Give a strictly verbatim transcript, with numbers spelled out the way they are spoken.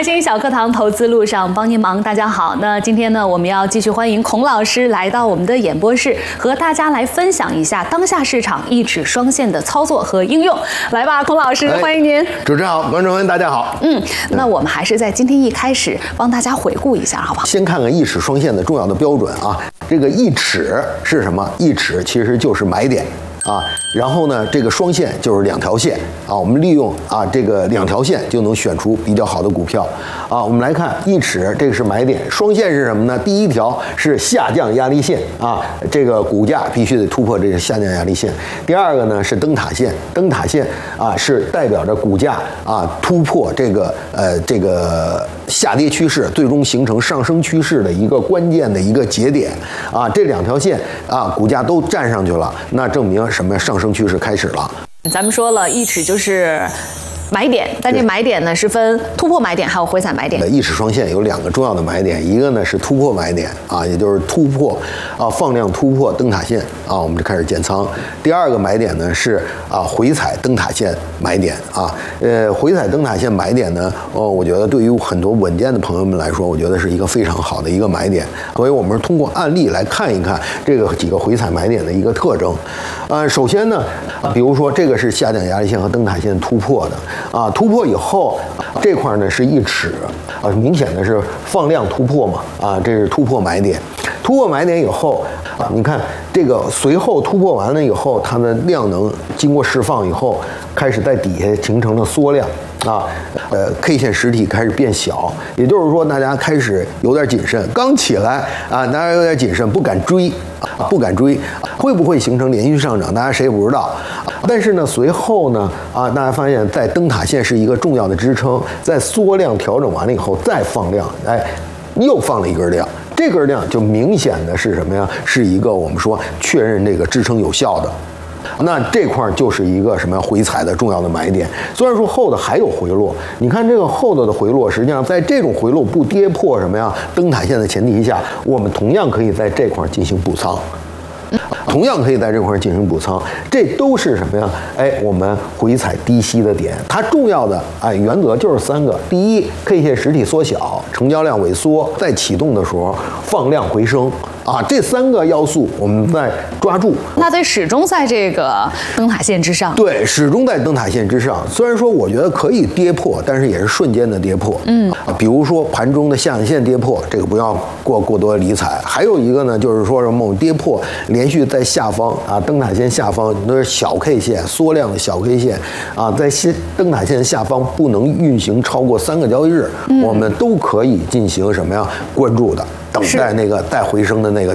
财经小课堂，投资路上帮您忙。大家好，那今天呢，我们要继续欢迎孔老师来到我们的演播室，和大家来分享一下当下市场一指双线的操作和应用。来吧，孔老师，哎、欢迎您。 主持人好，观众们大家好。 嗯，那我们还是在今天一开始帮大家回顾一下，好不好？ 先看看一指双线的重要的标准啊。这个一指是什么？一指其实就是买点。啊，然后呢，这个双线就是两条线啊，我们利用啊这个两条线就能选出比较好的股票啊。我们来看一指，这个是买点，双线是什么呢？第一条是下降压力线啊，这个股价必须得突破这个下降压力线。第二个呢是灯塔线，灯塔线啊是代表着股价啊突破这个呃这个下跌趋势，最终形成上升趋势的一个关键的一个节点啊。这两条线啊，股价都站上去了，那证明什么呀？上升趋势开始了。 咱们说了，一指就是买点，但这买点呢是分突破买点还有回踩买点。 一指双线有两个重要的买点，一个呢是突破买点啊，也就是突破啊放量突破灯塔线啊，我们就开始建仓。第二个买点呢是啊回踩灯塔线买点啊，呃回踩灯塔线买点呢，哦，我觉得对于很多稳健的朋友们来说，我觉得是一个非常好的一个买点。所以我们是通过案例来看一看这个几个回踩买点的一个特征。呃，首先呢，比如说这个是下降压力线和灯塔线突破的。啊，突破以后，这块呢是一指，啊，明显的是放量突破嘛，啊，这是突破买点。突破买点以后，啊，你看这个随后突破完了以后，它的量能经过释放以后，开始在底下形成了缩量。啊，呃 ，K 线实体开始变小，也就是说，大家开始有点谨慎。刚起来啊，大家有点谨慎，不敢追，啊、不敢追，会不会形成连续上涨？大家谁也不知道。但是呢，随后呢，啊，大家发现，在灯塔线是一个重要的支撑，在缩量调整完了以后再放量，哎，又放了一根量。这根量就明显的是什么呀？是一个我们说确认这个支撑有效的。那这块就是一个什么回踩的重要的买点。虽然说后头还有回落，你看这个后头的回落，实际上在这种回落不跌破什么呀灯塔线的前提下，我们同样可以在这块进行补仓。同样可以在这块进行补仓，这都是什么呀？哎，我们回踩低吸的点，它重要的哎原则就是三个：第一 ，K 线实体缩小，成交量萎缩，在启动的时候放量回升啊，这三个要素我们在抓住。 那得始终在这个灯塔线之上。 对，始终在灯塔线之上。虽然说我觉得可以跌破，但是也是瞬间的跌破。嗯，比如说盘中的下影线跌破，这个不要过过多的理睬。还有一个呢，就是说什么我们跌破连续在下方啊，灯塔线下方那是小 K 线缩量的小 K 线啊，在灯塔线下方不能运行超过三个交易日，嗯、我们都可以进行什么呀关注的，等待那个带回升的那个。